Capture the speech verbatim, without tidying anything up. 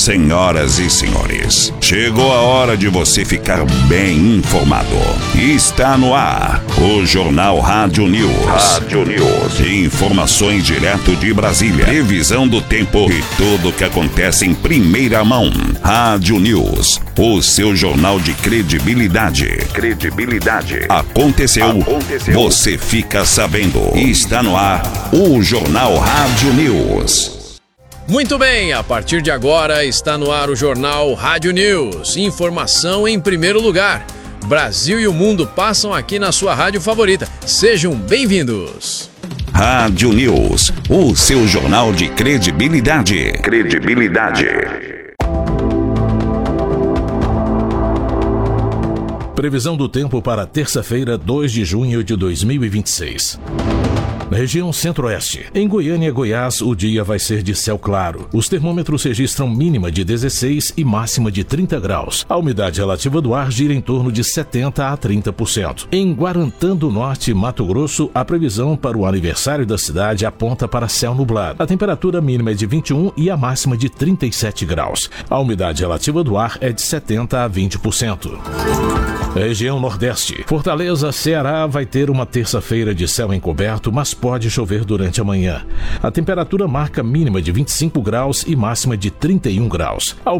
Senhoras e senhores, chegou a hora de você ficar bem informado. Está no ar o Jornal Rádio News. Rádio News. Informações direto de Brasília. Previsão do tempo e tudo o que acontece em primeira mão. Rádio News, o seu jornal de credibilidade. Credibilidade. Aconteceu, Aconteceu. Você fica sabendo. Está no ar o Jornal Rádio News. Muito bem, a partir de agora está no ar o Jornal Rádio News. Informação em primeiro lugar. Brasil e o mundo passam aqui na sua rádio favorita. Sejam bem-vindos. Rádio News, o seu jornal de credibilidade. Credibilidade. Previsão do tempo para terça-feira, dois de junho de dois mil e vinte e seis. Na região centro-oeste, em Goiânia e Goiás, o dia vai ser de céu claro. Os termômetros registram mínima de dezesseis e máxima de trinta graus. A umidade relativa do ar gira em torno de setenta a trinta por cento. Em Guarantã do Norte, Mato Grosso, a previsão para o aniversário da cidade aponta para céu nublado. A temperatura mínima é de vinte e um e a máxima de trinta e sete graus. A umidade relativa do ar é de setenta a vinte por cento. Região Nordeste. Fortaleza, Ceará vai ter uma terça-feira de céu encoberto, mas pode chover durante a manhã. A temperatura marca mínima de vinte e cinco graus e máxima de trinta e um graus. A